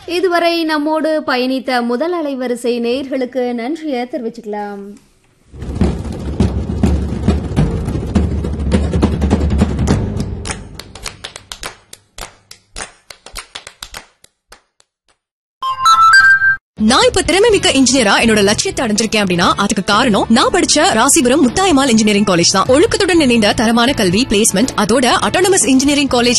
இதுவரை நம்மோடு பயணித்த முதல் அலைவரிசை நேயர்களுக்கு நன்றியை தெரிவிச்சுக்கலாம். நான் இப்ப திறமைமிக்க இன்ஜினியரா என்னோட லட்சியத்தை அடைஞ்சிருக்கேன் அப்படின்னா அதுக்கு காரணம் நான் படிச்ச ராசிபுரம் முத்தாயம்மாள் இன்ஜினியரிங் காலேஜ் தான். ஒழுக்கத்துடன் இணைந்த தரமான கல்வி, பிளேஸ்மெண்ட், அதோட அட்டானமஸ் இன்ஜினியரிங் காலேஜ்